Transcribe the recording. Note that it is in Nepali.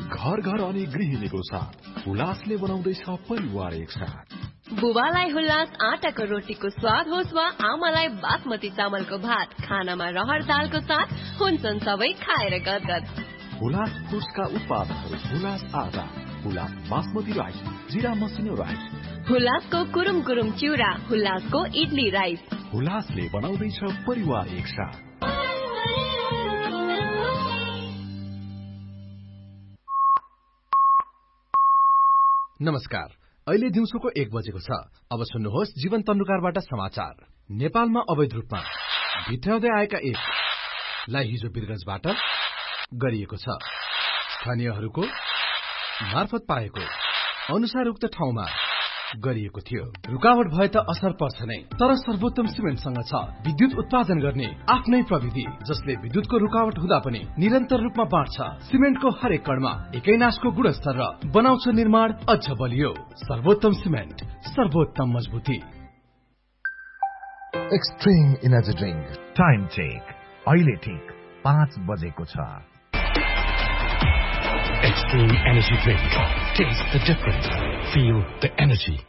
घर घर अनि गृहिणीको साथ हुलासले बनाउँदैछ परिवार एकसाथ। बुबालाई हुलास आटाको रोटीको स्वाद होस् वा आमालाई बासमती चामलको भात, खानामा रहर दालको साथ हुन्छन् सबै खाएर गदगद। हुलास फुड्सका उत्पादनहरू हुलास आटा, हुलास बासमती राइस, जिरा मसिनो राइस, हुलासको कुरुम कुरुम चिउरा, हुलासको इडली राइस। हुलासले बनाउँदैछ परिवार एकसाथ। नमस्कार, अहिले दिउँसोको 1 बजेको छ। अब सुन्नुहोस् जीवन तन्नुकारबाट समाचार। नेपालमा अवैध रूपमा भित्राउँदै आएका लाई हिजो वीरगञ्जबाट गरिएको छ। स्थानीयहरूको मार्फत पाएको अनुसार उक्त ठाउँमा गरिएको थियो। रुकावट भए त असर पर्छ नै, तर सर्वोत्तम सिमेन्टसँग छ विद्युत उत्पादन गर्ने आफ्नै प्रविधि, जसले विद्युतको रुकावट हुँदा पनि निरन्तर रूपमा बाँड्छ। सिमेन्टको हरेक कणमा एकै नासको गुणस्तर र बनाउँछ निर्माण अझ बलियो। सर्वोत्तम सिमेन्ट, सर्वोत्तम मजबुती। Extreme energy drink time check अहिले ठीक 5 बजेको छ। Extreme Energy Drink. Taste the difference. Feel the energy.